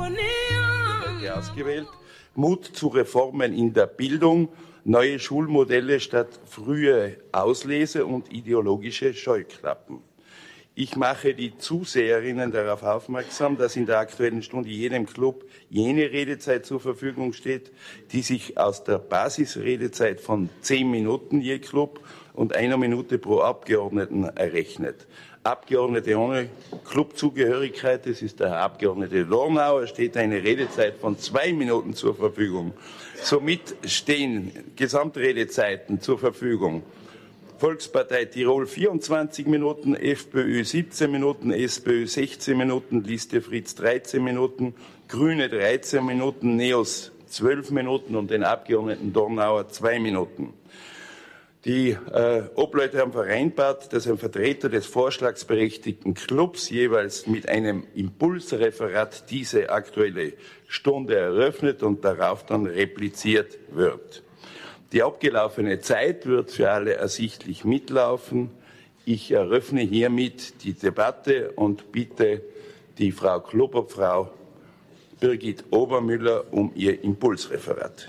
Ausgewählt. Mut zu Reformen in der Bildung, neue Schulmodelle statt frühe Auslese und ideologische Scheuklappen. Ich mache die Zuseherinnen darauf aufmerksam, dass in der Aktuellen Stunde jedem Club jene Redezeit zur Verfügung steht, die sich aus der Basisredezeit von 10 Minuten je Club und 1 Minute pro Abgeordneten errechnet. Abgeordnete ohne Clubzugehörigkeit, das ist der Herr Abgeordnete Dornauer, steht eine Redezeit von 2 Minuten zur Verfügung. Somit stehen Gesamtredezeiten zur Verfügung. Volkspartei Tirol 24 Minuten, FPÖ 17 Minuten, SPÖ 16 Minuten, Liste Fritz 13 Minuten, Grüne 13 Minuten, NEOS 12 Minuten und den Abgeordneten Dornauer 2 Minuten. Die Obleute haben vereinbart, dass ein Vertreter des vorschlagsberechtigten Clubs jeweils mit einem Impulsreferat diese Aktuelle Stunde eröffnet und darauf dann repliziert wird. Die abgelaufene Zeit wird für alle ersichtlich mitlaufen. Ich eröffne hiermit die Debatte und bitte die Frau Clubobfrau Birgit Obermüller um ihr Impulsreferat.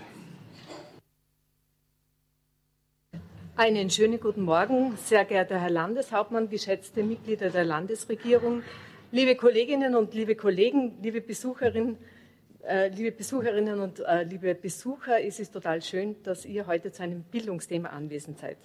Einen schönen guten Morgen, sehr geehrter Herr Landeshauptmann, geschätzte Mitglieder der Landesregierung, liebe Kolleginnen und liebe Kollegen, liebe Besucherinnen und liebe Besucher. Es ist total schön, dass ihr heute zu einem Bildungsthema anwesend seid.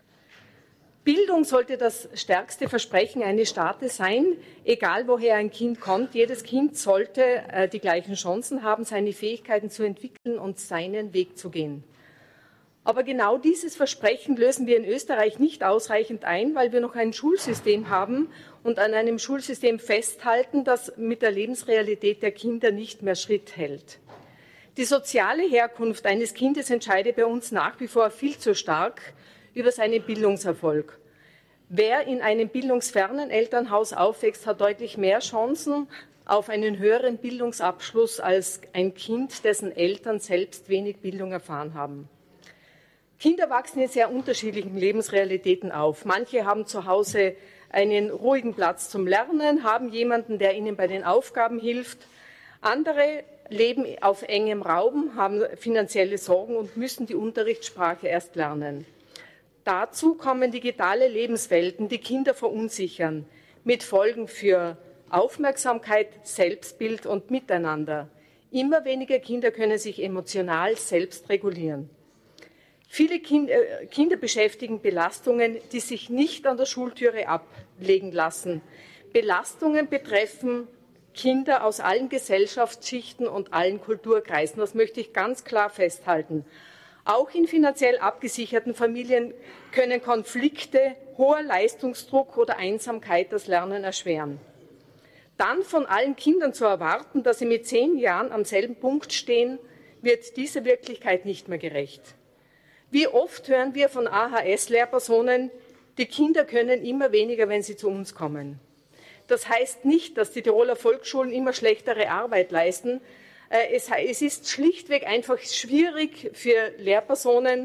Bildung sollte das stärkste Versprechen eines Staates sein, egal woher ein Kind kommt. Jedes Kind sollte die gleichen Chancen haben, seine Fähigkeiten zu entwickeln und seinen Weg zu gehen. Aber genau dieses Versprechen lösen wir in Österreich nicht ausreichend ein, weil wir noch ein Schulsystem haben und an einem Schulsystem festhalten, das mit der Lebensrealität der Kinder nicht mehr Schritt hält. Die soziale Herkunft eines Kindes entscheidet bei uns nach wie vor viel zu stark über seinen Bildungserfolg. Wer in einem bildungsfernen Elternhaus aufwächst, hat deutlich mehr Chancen auf einen höheren Bildungsabschluss als ein Kind, dessen Eltern selbst wenig Bildung erfahren haben. Kinder wachsen in sehr unterschiedlichen Lebensrealitäten auf. Manche haben zu Hause einen ruhigen Platz zum Lernen, haben jemanden, der ihnen bei den Aufgaben hilft. Andere leben auf engem Raum, haben finanzielle Sorgen und müssen die Unterrichtssprache erst lernen. Dazu kommen digitale Lebenswelten, die Kinder verunsichern, mit Folgen für Aufmerksamkeit, Selbstbild und Miteinander. Immer weniger Kinder können sich emotional selbst regulieren. Viele Kinder beschäftigen Belastungen, die sich nicht an der Schultüre ablegen lassen. Belastungen betreffen Kinder aus allen Gesellschaftsschichten und allen Kulturkreisen. Das möchte ich ganz klar festhalten. Auch in finanziell abgesicherten Familien können Konflikte, hoher Leistungsdruck oder Einsamkeit das Lernen erschweren. Dann von allen Kindern zu erwarten, dass sie mit 10 Jahren am selben Punkt stehen, wird dieser Wirklichkeit nicht mehr gerecht. Wie oft hören wir von AHS-Lehrpersonen, die Kinder können immer weniger, wenn sie zu uns kommen. Das heißt nicht, dass die Tiroler Volksschulen immer schlechtere Arbeit leisten. Es ist schlichtweg einfach schwierig für Lehrpersonen,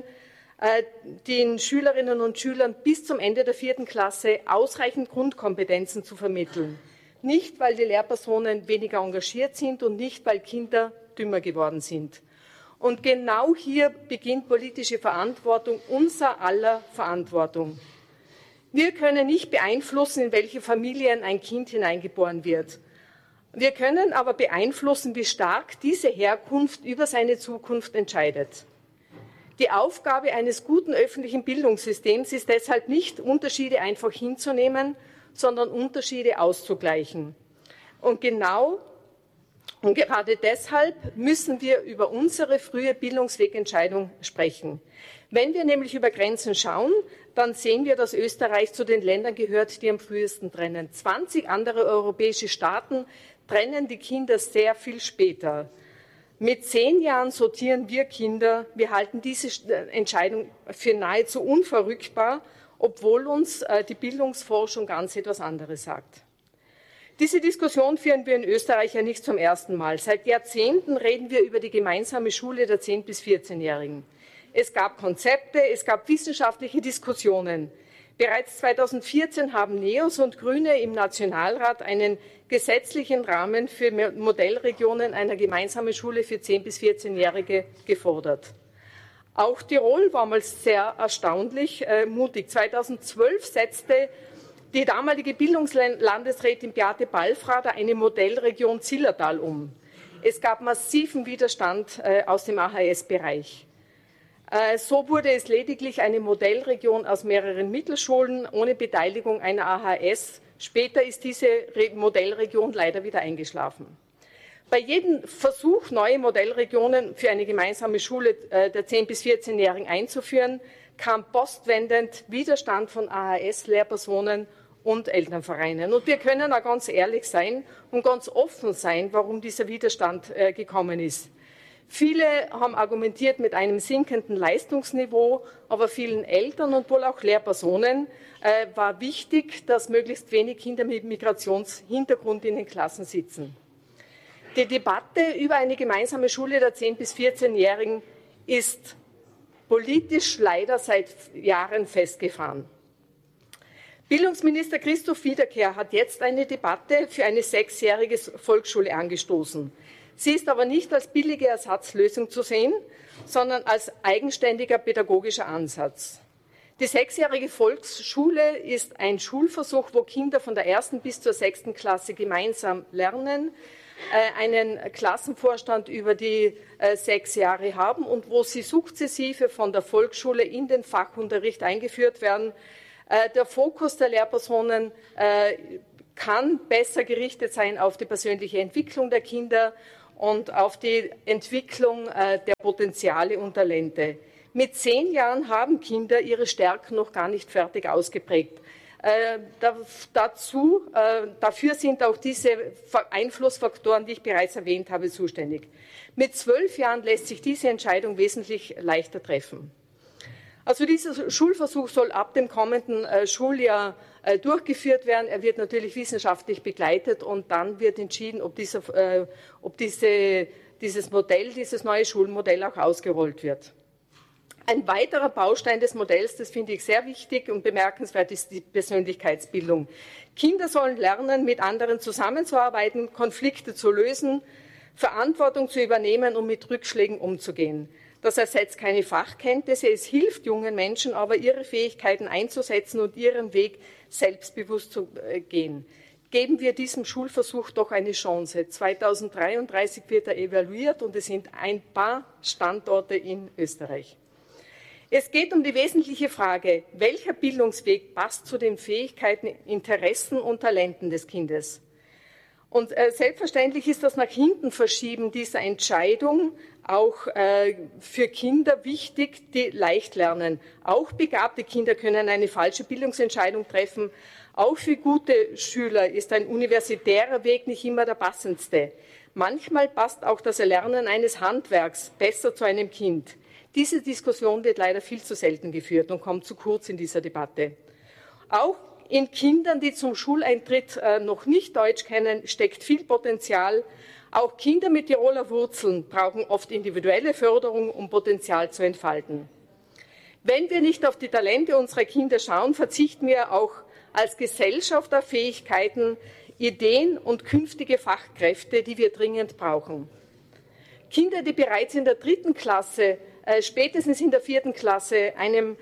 den Schülerinnen und Schülern bis zum Ende der 4. Klasse ausreichend Grundkompetenzen zu vermitteln. Nicht, weil die Lehrpersonen weniger engagiert sind und nicht, weil Kinder dümmer geworden sind. Und genau hier beginnt politische Verantwortung, unser aller Verantwortung. Wir können nicht beeinflussen, in welche Familien ein Kind hineingeboren wird. Wir können aber beeinflussen, wie stark diese Herkunft über seine Zukunft entscheidet. Die Aufgabe eines guten öffentlichen Bildungssystems ist deshalb nicht, Unterschiede einfach hinzunehmen, sondern Unterschiede auszugleichen. Und gerade deshalb müssen wir über unsere frühe Bildungswegentscheidung sprechen. Wenn wir nämlich über Grenzen schauen, dann sehen wir, dass Österreich zu den Ländern gehört, die am frühesten trennen. 20 andere europäische Staaten trennen die Kinder sehr viel später. Mit 10 Jahren sortieren wir Kinder. Wir halten diese Entscheidung für nahezu unverrückbar, obwohl uns die Bildungsforschung ganz etwas anderes sagt. Diese Diskussion führen wir in Österreich ja nicht zum ersten Mal. Seit Jahrzehnten reden wir über die gemeinsame Schule der 10- bis 14-Jährigen. Es gab Konzepte, es gab wissenschaftliche Diskussionen. Bereits 2014 haben NEOS und Grüne im Nationalrat einen gesetzlichen Rahmen für Modellregionen einer gemeinsamen Schule für 10- bis 14-Jährige gefordert. Auch Tirol war mal sehr erstaunlich mutig. 2012 setzte die damalige Bildungslandesrätin Beate Balfrader eine Modellregion Zillertal um. Es gab massiven Widerstand aus dem AHS-Bereich. So wurde es lediglich eine Modellregion aus mehreren Mittelschulen ohne Beteiligung einer AHS. Später ist diese Modellregion leider wieder eingeschlafen. Bei jedem Versuch, neue Modellregionen für eine gemeinsame Schule der 10- bis 14-Jährigen einzuführen, kam postwendend Widerstand von AHS-Lehrpersonen und Elternvereinen. Und wir können auch ganz ehrlich sein und ganz offen sein, warum dieser Widerstand gekommen ist. Viele haben argumentiert mit einem sinkenden Leistungsniveau, aber vielen Eltern und wohl auch Lehrpersonen war wichtig, dass möglichst wenig Kinder mit Migrationshintergrund in den Klassen sitzen. Die Debatte über eine gemeinsame Schule der 10- bis 14-Jährigen ist politisch leider seit Jahren festgefahren. Bildungsminister Christoph Wiederkehr hat jetzt eine Debatte für eine 6-jährige Volksschule angestoßen. Sie ist aber nicht als billige Ersatzlösung zu sehen, sondern als eigenständiger pädagogischer Ansatz. Die 6-jährige Volksschule ist ein Schulversuch, wo Kinder von der 1. bis zur 6. Klasse gemeinsam lernen, einen Klassenvorstand über die 6 Jahre haben und wo sie sukzessive von der Volksschule in den Fachunterricht eingeführt werden. Der Fokus der Lehrpersonen kann besser gerichtet sein auf die persönliche Entwicklung der Kinder und auf die Entwicklung der Potenziale und Talente. Mit 10 Jahren haben Kinder ihre Stärken noch gar nicht fertig ausgeprägt. Dafür sind auch diese Einflussfaktoren, die ich bereits erwähnt habe, zuständig. Mit 12 Jahren lässt sich diese Entscheidung wesentlich leichter treffen. Also dieser Schulversuch soll ab dem kommenden Schuljahr durchgeführt werden. Er wird natürlich wissenschaftlich begleitet und dann wird entschieden, ob dieses neue Schulmodell auch ausgerollt wird. Ein weiterer Baustein des Modells, das finde ich sehr wichtig und bemerkenswert, ist die Persönlichkeitsbildung. Kinder sollen lernen, mit anderen zusammenzuarbeiten, Konflikte zu lösen, Verantwortung zu übernehmen und mit Rückschlägen umzugehen. Das ersetzt keine Fachkenntnisse, es hilft jungen Menschen aber, ihre Fähigkeiten einzusetzen und ihren Weg selbstbewusst zu gehen. Geben wir diesem Schulversuch doch eine Chance. 2033 wird er evaluiert und es sind ein paar Standorte in Österreich. Es geht um die wesentliche Frage, welcher Bildungsweg passt zu den Fähigkeiten, Interessen und Talenten des Kindes. Und selbstverständlich ist das nach hinten Verschieben dieser Entscheidung auch für Kinder wichtig, die leicht lernen. Auch begabte Kinder können eine falsche Bildungsentscheidung treffen. Auch für gute Schüler ist ein universitärer Weg nicht immer der passendste. Manchmal passt auch das Erlernen eines Handwerks besser zu einem Kind. Diese Diskussion wird leider viel zu selten geführt und kommt zu kurz in dieser Debatte. Auch in Kindern, die zum Schuleintritt noch nicht Deutsch kennen, steckt viel Potenzial. Auch Kinder mit Tiroler Wurzeln brauchen oft individuelle Förderung, um Potenzial zu entfalten. Wenn wir nicht auf die Talente unserer Kinder schauen, verzichten wir auch als Gesellschaft auf Fähigkeiten, Ideen und künftige Fachkräfte, die wir dringend brauchen. Kinder, die bereits in der 3. Klasse, spätestens in der 4. Klasse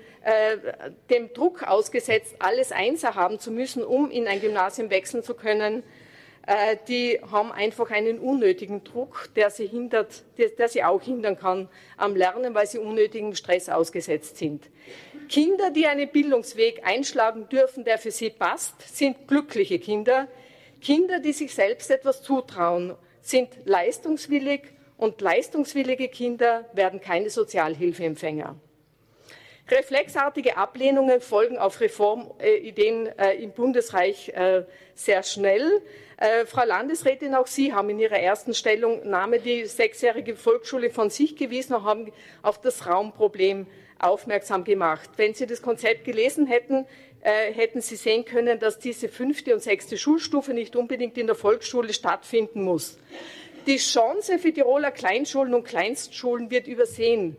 dem Druck ausgesetzt, alles Einser haben zu müssen, um in ein Gymnasium wechseln zu können, die haben einfach einen unnötigen Druck, der sie auch hindern kann am Lernen, weil sie unnötigem Stress ausgesetzt sind. Kinder, die einen Bildungsweg einschlagen dürfen, der für sie passt, sind glückliche Kinder. Kinder, die sich selbst etwas zutrauen, sind leistungswillig und leistungswillige Kinder werden keine Sozialhilfeempfänger. Reflexartige Ablehnungen folgen auf Reformideen im Bundesreich sehr schnell. Frau Landesrätin, auch Sie haben in Ihrer ersten Stellungnahme die 6-jährige Volksschule von sich gewiesen und haben auf das Raumproblem aufmerksam gemacht. Wenn Sie das Konzept gelesen hätten, hätten Sie sehen können, dass diese 5. und 6. Schulstufe nicht unbedingt in der Volksschule stattfinden muss. Die Chance für Tiroler Kleinschulen und Kleinstschulen wird übersehen.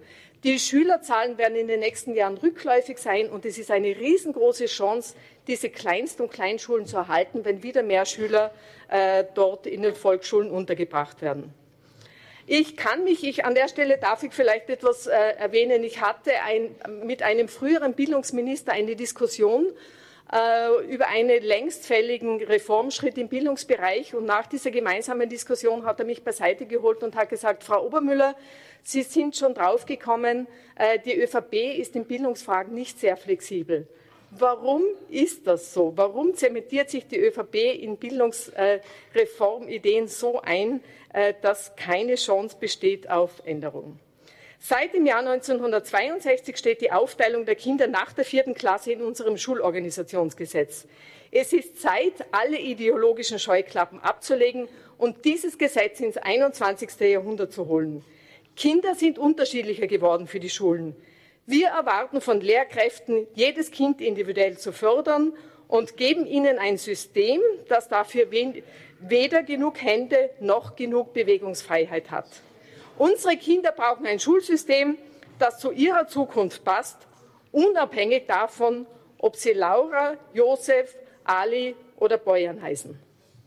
Die Schülerzahlen werden in den nächsten Jahren rückläufig sein und es ist eine riesengroße Chance, diese Kleinst- und Kleinschulen zu erhalten, wenn wieder mehr Schüler dort in den Volksschulen untergebracht werden. An der Stelle darf ich vielleicht etwas erwähnen. Ich hatte mit einem früheren Bildungsminister eine Diskussion über einen längst fälligen Reformschritt im Bildungsbereich. Und nach dieser gemeinsamen Diskussion hat er mich beiseite geholt und hat gesagt, Frau Obermüller, Sie sind schon draufgekommen, die ÖVP ist in Bildungsfragen nicht sehr flexibel. Warum ist das so? Warum zementiert sich die ÖVP in Bildungsreformideen so ein, dass keine Chance besteht auf Änderung? Seit dem Jahr 1962 steht die Aufteilung der Kinder nach der 4. Klasse in unserem Schulorganisationsgesetz. Es ist Zeit, alle ideologischen Scheuklappen abzulegen und dieses Gesetz ins 21. Jahrhundert zu holen. Kinder sind unterschiedlicher geworden für die Schulen. Wir erwarten von Lehrkräften, jedes Kind individuell zu fördern und geben ihnen ein System, das dafür weder genug Hände noch genug Bewegungsfreiheit hat. Unsere Kinder brauchen ein Schulsystem, das zu ihrer Zukunft passt, unabhängig davon, ob sie Laura, Josef, Ali oder Bojan heißen.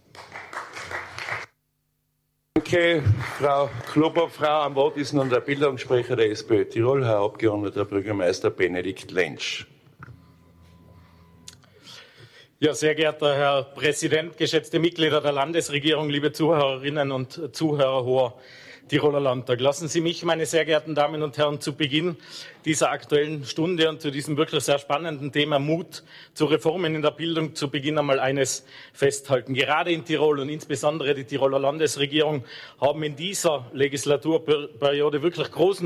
Danke, Frau Klobow. Frau am Wort ist nun der Bildungssprecher der SPÖ Tirol, Herr Abgeordneter Bürgermeister Benedikt Lentsch. Ja, sehr geehrter Herr Präsident, geschätzte Mitglieder der Landesregierung, liebe Zuhörerinnen und Zuhörer, hoher Tiroler Landtag. Lassen Sie mich, meine sehr geehrten Damen und Herren, zu Beginn dieser Aktuellen Stunde und zu diesem wirklich sehr spannenden Thema Mut zu Reformen in der Bildung zu Beginn einmal eines festhalten. Gerade in Tirol und insbesondere die Tiroler Landesregierung haben in dieser Legislaturperiode wirklich großen